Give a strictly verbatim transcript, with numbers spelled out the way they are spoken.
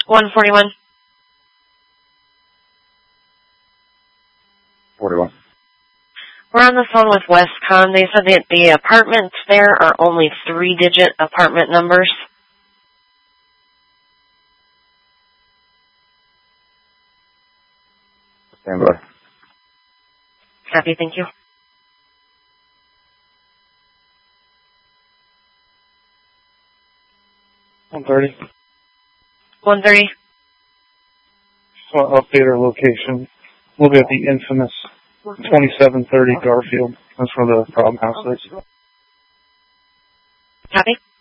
one forty-one. forty-one. We're on the phone with Westcon. They said that the apartments there are only three-digit apartment numbers. Stand by. Copy, thank you. one thirty. one thirty. So I'll update our location. We'll be at the infamous twenty-seven thirty Garfield. That's where the problem house is. Copy.